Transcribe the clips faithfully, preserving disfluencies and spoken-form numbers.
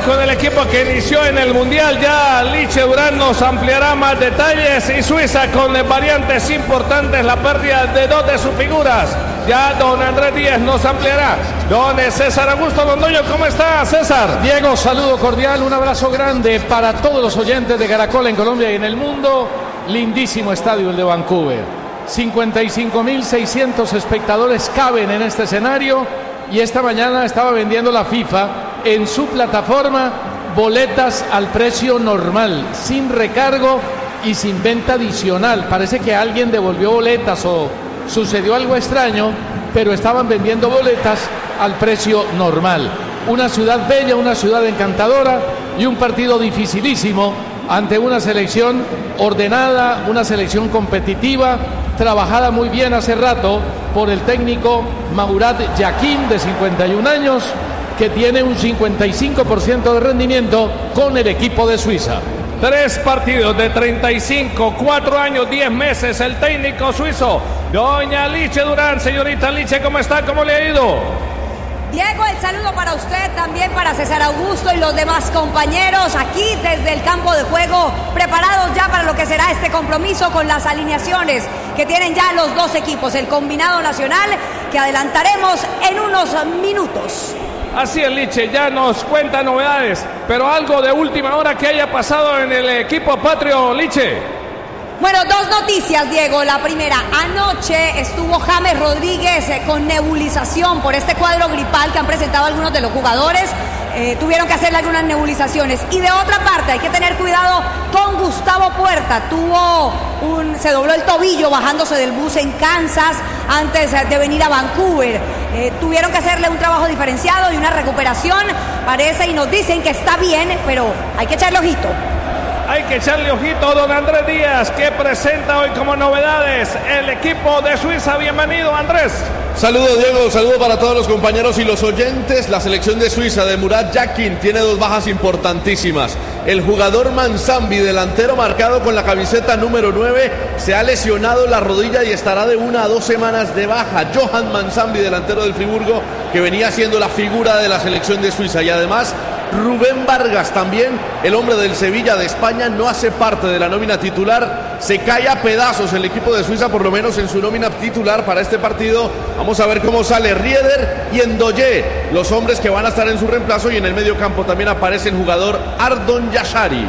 con el equipo que inició en el Mundial. Ya Liche Durán nos ampliará más detalles, y Suiza con variantes importantes, la pérdida de dos de sus figuras. Ya don Andrés Díaz nos ampliará. Don César Augusto Londoño, ¿cómo está, César? Diego, saludo cordial, un abrazo grande para todos los oyentes de Caracol en Colombia y en el mundo. Lindísimo estadio el de Vancouver. cincuenta y cinco mil seiscientos espectadores caben en este escenario, y esta mañana estaba vendiendo la FIFA en su plataforma boletas al precio normal, sin recargo y sin venta adicional. Parece que alguien devolvió boletas o sucedió algo extraño, pero estaban vendiendo boletas al precio normal. Una ciudad bella, una ciudad encantadora y un partido dificilísimo ante una selección ordenada, una selección competitiva, trabajada muy bien hace rato por el técnico Murat Yakin, de cincuenta y un años, que tiene un cincuenta y cinco por ciento de rendimiento con el equipo de Suiza. Tres partidos de treinta y cinco, cuatro años, diez meses, el técnico suizo, doña Liche Durán. Señorita Liche, ¿cómo está? ¿Cómo le ha ido? Diego, el saludo para usted, también para César Augusto y los demás compañeros aquí desde el campo de juego, preparados ya para lo que será este compromiso con las alineaciones que tienen ya los dos equipos, el combinado nacional, que adelantaremos en unos minutos. Así es, Liche, ya nos cuenta novedades, pero algo de última hora que haya pasado en el equipo patrio, Liche. Bueno, dos noticias, Diego. La primera, anoche estuvo James Rodríguez eh, con nebulización por este cuadro gripal que han presentado algunos de los jugadores. Eh, tuvieron que hacerle algunas nebulizaciones. Y de otra parte, hay que tener cuidado con Gustavo Puerta. Tuvo un, se dobló el tobillo bajándose del bus en Kansas antes de venir a Vancouver. Eh, tuvieron que hacerle un trabajo diferenciado y una recuperación. Parece y nos dicen que está bien, pero hay que echarle ojito. Hay que echarle ojito a don Andrés Díaz, que presenta hoy como novedades el equipo de Suiza. Bienvenido, Andrés. Saludos, Diego, saludo para todos los compañeros y los oyentes. La selección de Suiza de Murat Yakin tiene dos bajas importantísimas. El jugador Manzambi, delantero marcado con la camiseta número nueve, se ha lesionado la rodilla y estará de una a dos semanas de baja. Johan Manzambi, delantero del Friburgo, que venía siendo la figura de la selección de Suiza. Y además Rubén Vargas, también el hombre del Sevilla de España, no hace parte de la nómina titular. Se cae a pedazos el equipo de Suiza, por lo menos en su nómina titular para este partido. Vamos a ver cómo sale Rieder y Ndoye, los hombres que van a estar en su reemplazo, y en el medio campo también aparece el jugador Ardon Yashari.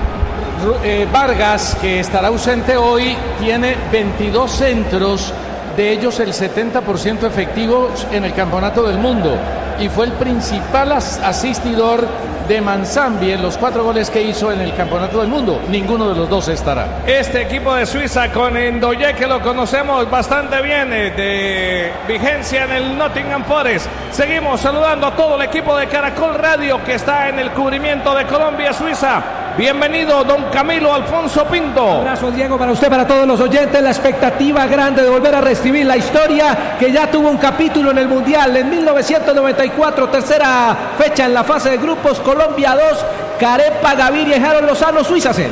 Eh, Vargas, que estará ausente hoy, tiene veintidós centros, de ellos el setenta por ciento efectivos en el Campeonato del Mundo, y fue el principal as- asistidor de Manzambi en los cuatro goles que hizo en el Campeonato del Mundo. Ninguno de los dos estará. Este equipo de Suiza con Ndoye, que lo conocemos bastante bien, eh, de vigencia en el Nottingham Forest. Seguimos saludando a todo el equipo de Caracol Radio que está en el cubrimiento de Colombia-Suiza. Bienvenido, don Camilo Alfonso Pinto. Un abrazo, Diego, para usted, para todos los oyentes. La expectativa grande de volver a reescribir la historia que ya tuvo un capítulo en el Mundial en mil novecientos noventa y cuatro, tercera fecha en la fase de grupos. Colombia dos, Carepa Gaviria y Harold Lozano. Suiza cero.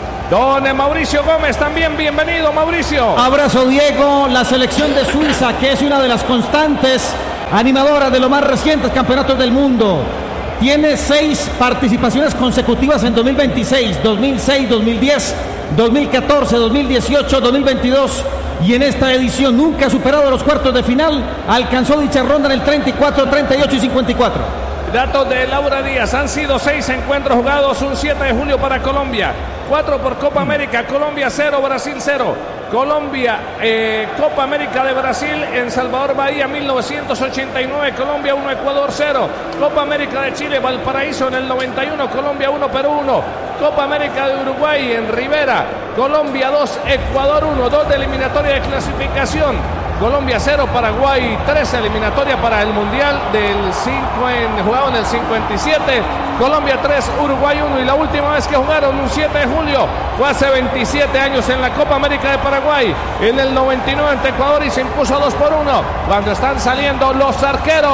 Don Mauricio Gómez también, bienvenido, Mauricio. Abrazo, Diego. La selección de Suiza, que es una de las constantes animadoras de los más recientes campeonatos del mundo, tiene seis participaciones consecutivas en dos mil veintiséis, dos mil seis, dos mil diez, dos mil catorce, dos mil dieciocho, dos mil veintidós, y en esta edición nunca ha superado los cuartos de final. Alcanzó dicha ronda en el treinta y cuatro, treinta y ocho y cincuenta y cuatro. Datos de Laura Díaz: han sido seis encuentros jugados, un siete de julio para Colombia, cuatro por Copa América, Colombia cero, Brasil cero. Colombia, eh, Copa América de Brasil en Salvador Bahía mil novecientos ochenta y nueve, Colombia uno, Ecuador cero. Copa América de Chile, Valparaíso en el noventa y uno, Colombia uno, Perú uno. Copa América de Uruguay en Rivera, Colombia dos, Ecuador uno, dos de eliminatoria de clasificación. Colombia cero, Paraguay tres, eliminatoria para el Mundial del cinco en, jugado en el cincuenta y siete. Colombia tres, Uruguay uno, y la última vez que jugaron un siete de julio fue hace veintisiete años en la Copa América de Paraguay en el noventa y nueve ante Ecuador, y se impuso dos por uno cuando están saliendo los arqueros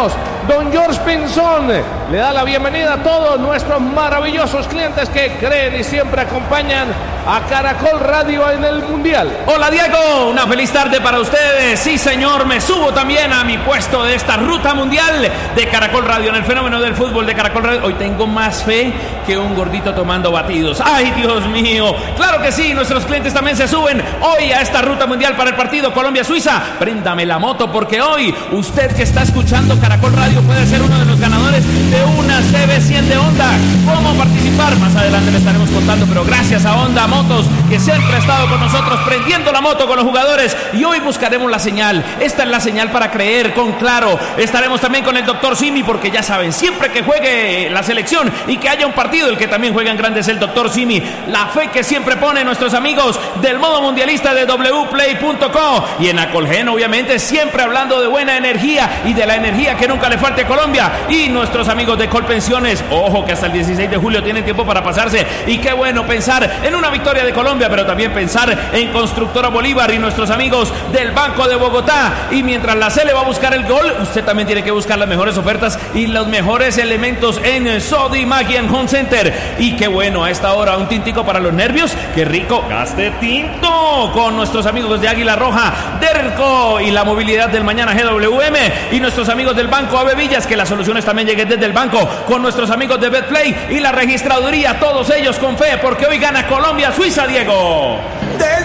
Don George Pinzón le da la bienvenida a todos nuestros maravillosos clientes que creen y siempre acompañan a Caracol Radio en el Mundial. Hola Diego, una feliz tarde para ustedes. Sí señor, me subo también a mi puesto de esta ruta mundial de Caracol Radio en el fenómeno del fútbol de Caracol Radio. Hoy tengo más fe que un gordito tomando batidos. ¡Ay, Dios mío! Claro que sí, nuestros clientes también se suben hoy a esta ruta mundial para el partido Colombia-Suiza. Préndame la moto porque hoy usted que está escuchando Caracol Radio puede ser uno de los ganadores de una C B cien de Honda. ¿Cómo participar? Más adelante le estaremos contando, pero gracias a Honda Motos que siempre ha estado con nosotros prendiendo la moto con los jugadores, y hoy buscaremos la señal. Esta es la señal para creer con Claro. Estaremos también con el doctor Simi porque ya saben, siempre que juegue la selección y que haya un partido, el que también juega en grande es el doctor Simi. La fe que siempre pone nuestros amigos del modo mundialista de w play punto co, y en Acolgen obviamente siempre hablando de buena energía y de la energía que nunca le falte a Colombia, y nuestros amigos de Colpensiones. Ojo que hasta el dieciséis de julio tienen tiempo para pasarse, y qué bueno pensar en una victoria de Colombia, pero también pensar en Constructora Bolívar y nuestros amigos del Banco de Bogotá. Y mientras la C le va a buscar el gol, usted también tiene que buscar las mejores ofertas y los mejores elementos en Sodimac Home Center. Y qué bueno, a esta hora un tintico para los nervios, qué rico, gaste tinto con nuestros amigos de Águila Roja, Derco y la movilidad del mañana G W M, y nuestros amigos del Banco Ave Villas, que las soluciones también lleguen desde el banco, con nuestros amigos de Betplay y la registraduría, todos ellos con fe, porque hoy gana Colombia-Suiza, Diego. Del